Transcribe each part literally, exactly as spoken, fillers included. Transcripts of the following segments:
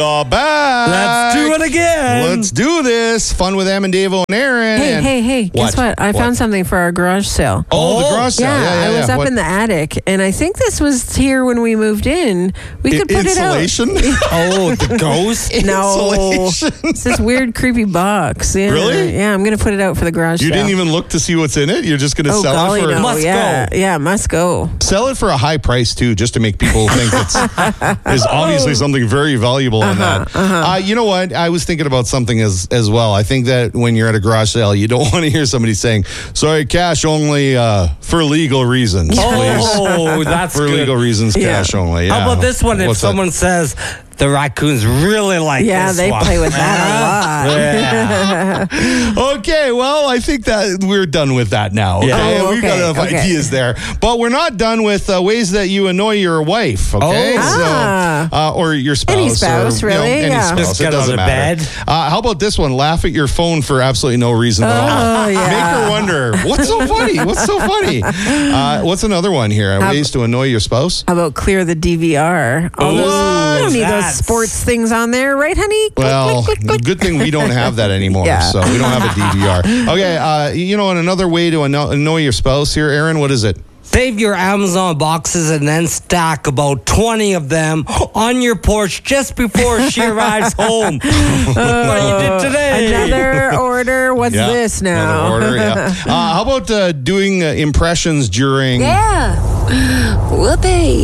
All back. Let's do it again. Let's do this. Fun with Em and Davo and Aaron. Hey, and hey, hey, guess what? I What? found something for our garage sale. Oh, the garage sale. Yeah, Yeah, yeah, I was yeah. up What- in the attic, and I think this was here when we moved in. We could put Insulation? it out. Oh, the ghost? No, Insulation. it's this weird, creepy box. Yeah. Really? Yeah, I'm going to put it out for the garage You sale. didn't even look to see what's in it? You're just going to Oh, sell golly, it for no. Must yeah, go. yeah, must go. Sell it for a high price too, just to make people think it's there's obviously something very valuable in that. Uh, you know what? I was thinking about something as as well. I think that when you're at a garage sale, you don't want to hear somebody saying, "Sorry, cash only uh, for legal reasons." Please. Oh, that's For good. legal reasons, Yeah. cash only. Yeah. How about this one? If What's that? someone says the raccoons really like Yeah, this they one. play with that a lot. Yeah. Okay, well, I think that we're done with that now. Yeah. Okay, Oh, we've got okay, enough okay. ideas there, but we're not done with uh, ways that you annoy your wife. Okay, Oh. so Ah. uh, or your spouse, Any spouse, or, you know, really? any Yeah. spouse. Just it get out doesn't of matter. bed. Uh, how about this one? Laugh at your phone for absolutely no reason at all. Oh, yeah. Make her wonder what's so funny. What's so funny? Uh, what's another one here? How- Ways to annoy your spouse. How about clear the D V R? All those, Ooh, you don't need those that's- sports things on there, right, honey? Click, Well, click, click, click. good thing we don't have that anymore. Yeah. So we don't have a D V R. Okay, uh, you know, and another way to anno- annoy your spouse here, Aaron, what is it? Save your Amazon boxes and then stack about twenty of them on your porch just before she arrives home. What you did today? Another order. What's Yeah, this now? Another order, yeah. Uh, how about uh, doing uh, impressions during... Yeah. Whoopee.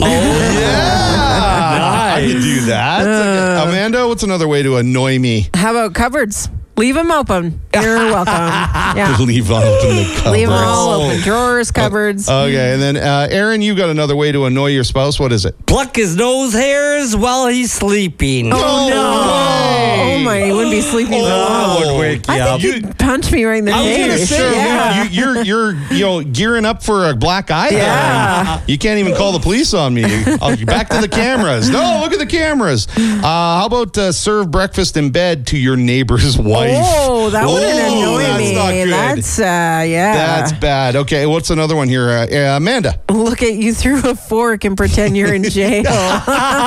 Yeah, I can do that. Uh. Amanda, what's another way to annoy me? How about cupboards? Leave them open. You're welcome. Yeah. Leave open the cupboards. Leave them all Oh. open. Drawers, cupboards. Okay, and then uh, Aaron, you got another way to annoy your spouse. What is it? Pluck his nose hairs while he's sleeping. Oh, no. Oh, my. He wouldn't be sleeping for long. That would wake you I up. think he'd punch me right in the I was face. gonna say, yeah. you, you're you're you know gearing up for a black eye. there. Yeah. You can't even call the police on me. I'll be back to the cameras. No, look at the cameras. Uh, how about uh, serve breakfast in bed to your neighbor's wife? Oh, that wouldn't Oh, annoy that's me. not good. That's, uh, yeah. That's bad. Okay, what's another one here? Uh, uh, Amanda. Look at you through a fork and pretend you're in jail. Oh,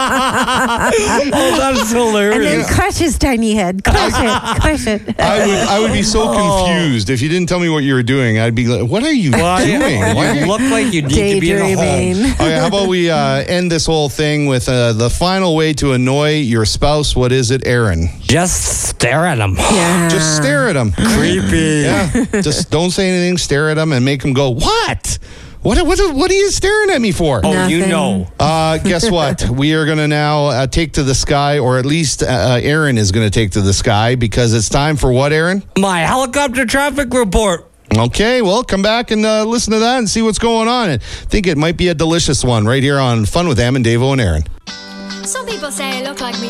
that's And hilarious. then crush his tiny head. Crush it. Crush it. I would I would be so Oh. confused if you didn't tell me what you were doing. I'd be like, what are you Why, doing? Why are you you- look like you need to be in a home. Daydreaming. Okay, how about we uh, end this whole thing with uh, the final way to annoy your spouse? What is it, Aaron? Just stare at him. Yeah. Just stare at him. Creepy. Yeah, just don't say anything. Stare at him and make him go, what? What? What? What are you staring at me for? Oh, you Nothing. know. Uh, guess what? We are going to now uh, take to the sky, or at least uh, uh, Aaron is going to take to the sky because it's time for what, Aaron? My helicopter traffic report. Okay, well, come back and uh, listen to that and see what's going on. I think it might be a delicious one right here on Fun with Em and Davo and Aaron. Some people say I look like me